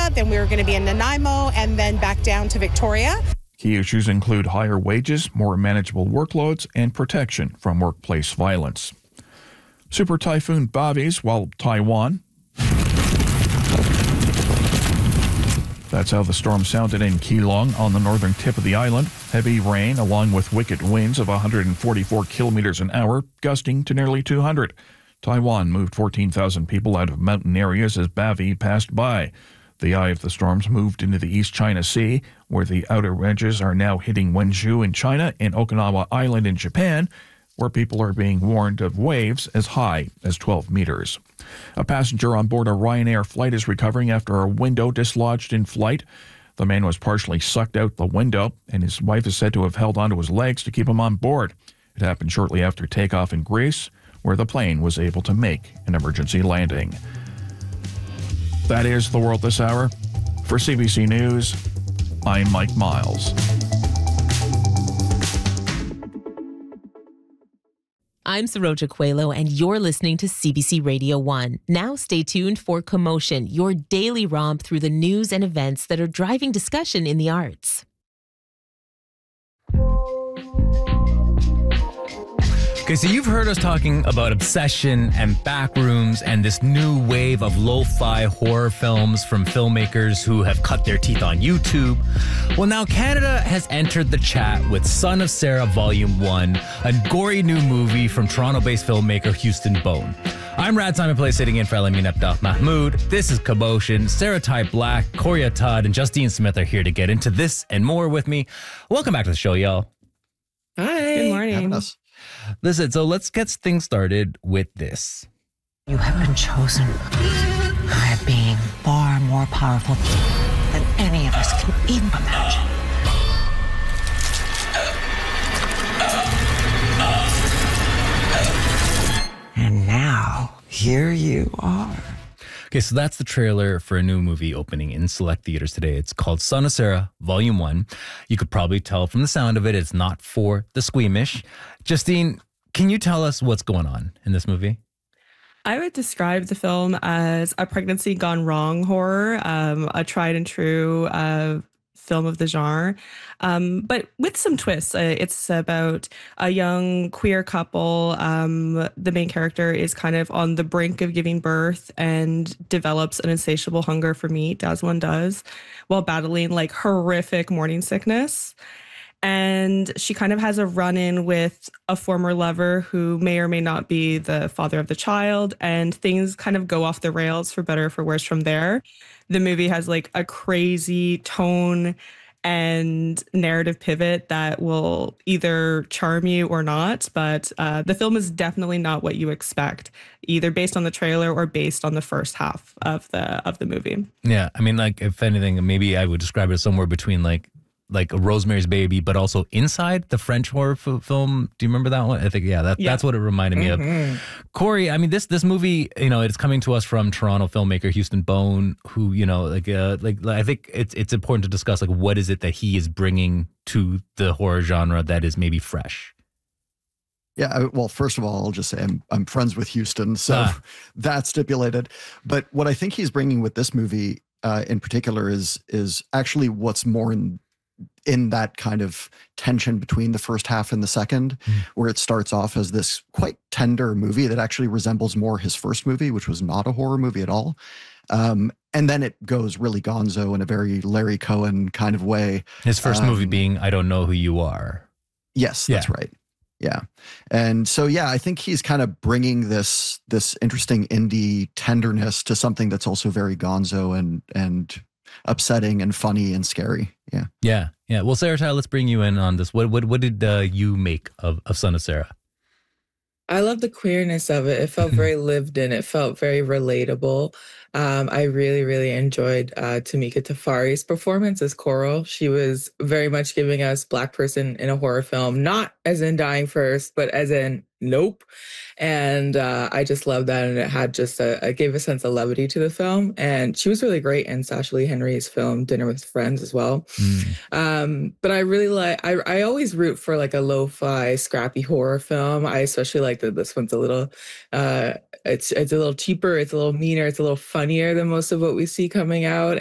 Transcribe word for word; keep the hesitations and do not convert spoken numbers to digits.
Victoria, then we were going to be in Nanaimo, and then back down to Victoria. Key issues include higher wages, more manageable workloads, and protection from workplace violence. Super Typhoon Bavis, while Taiwan. That's how the storm sounded in Keelung on the northern tip of the island. Heavy rain along with wicked winds of one hundred forty-four kilometers an hour, gusting to nearly two hundred. Taiwan moved fourteen thousand people out of mountain areas as Bavi passed by. The eye of the storms moved into the East China Sea, where the outer edges are now hitting Wenzhou in China and Okinawa Island in Japan, where people are being warned of waves as high as twelve meters. A passenger on board a Ryanair flight is recovering after a window dislodged in flight. The man was partially sucked out the window, and his wife is said to have held onto his legs to keep him on board. It happened shortly after takeoff in Greece, where the plane was able to make an emergency landing. That is the world this hour. For C B C News, I'm Mike Miles. I'm Saroja Coelho, and you're listening to C B C Radio one. Now stay tuned for Commotion, your daily romp through the news and events that are driving discussion in the arts. Okay, so you've heard us talking about Obsession and Backrooms and this new wave of lo-fi horror films from filmmakers who have cut their teeth on YouTube. Well, now Canada has entered the chat with Son of Sarah Volume one, a gory new movie from Toronto-based filmmaker Houston Bone. I'm Rad Simon Play, sitting in for Elamin Abdel Mahmoud. This is Commotion. Sarah Ty Black, Coria Todd, and Justine Smith are here to get into this and more with me. Welcome back to the show, y'all. Hi. Good morning. Listen, so let's get things started with this. You have been chosen by a being far more powerful than any of us can even imagine. And now, here you are. Okay, so that's the trailer for a new movie opening in select theaters today. It's called Son of Sarah, Volume one. You could probably tell from the sound of it, it's not for the squeamish. Justine, can you tell us what's going on in this movie? I would describe the film as a pregnancy gone wrong horror, um, a tried and true uh, film of the genre, um, but with some twists. Uh, it's about a young queer couple. Um, the main character is kind of on the brink of giving birth and develops an insatiable hunger for meat, as one does, while battling like horrific morning sickness. And she kind of has a run-in with a former lover who may or may not be the father of the child, and things kind of go off the rails for better or for worse from there. The movie has like a crazy tone and narrative pivot that will either charm you or not, but uh, the film is definitely not what you expect, either based on the trailer or based on the first half of the of the movie. Yeah, I mean, like, if anything, maybe I would describe it somewhere between like like a Rosemary's Baby, but also Inside, the French horror f- film. Do you remember that one? I think, yeah, that, yeah. that's what it reminded me mm-hmm. of. Corey, I mean, this this movie, you know, it's coming to us from Toronto filmmaker Houston Bone, who, you know, like, uh, like, like I think it's it's important to discuss, like, what is it that he is bringing to the horror genre that is maybe fresh? Yeah, I, well, first of all, I'll just say I'm, I'm friends with Houston, so ah. that's stipulated. But what I think he's bringing with this movie uh, in particular is is actually what's more in in that kind of tension between the first half and the second, mm. where it starts off as this quite tender movie that actually resembles more his first movie, which was not a horror movie at all. Um, and then it goes really gonzo in a very Larry Cohen kind of way. His first um, movie being I Don't Know Who You Are. Yes, that's yeah. right. Yeah. And so, yeah, I think he's kind of bringing this this interesting indie tenderness to something that's also very gonzo and and upsetting and funny and scary. Yeah. Yeah. Yeah. Well, Sarah Ty, let's bring you in on this. What what what did uh, you make of, of Son of Sarah? I love the queerness of it. It felt very lived in. It felt very relatable. Um, I really, really enjoyed uh, Tamika Tafari's performance as Coral. She was very much giving us Black person in a horror film, not as in Dying First, but as in Nope. And uh, I just loved that. And it had just a, it gave a sense of levity to the film. And she was really great in Sasha Lee Henry's film, Dinner with Friends, as well. Mm. Um, but I really like, I, I always root for like a lo-fi, scrappy horror film. I especially like that this one's a little, uh, it's it's a little cheaper, it's a little meaner, it's a little funnier than most of what we see coming out.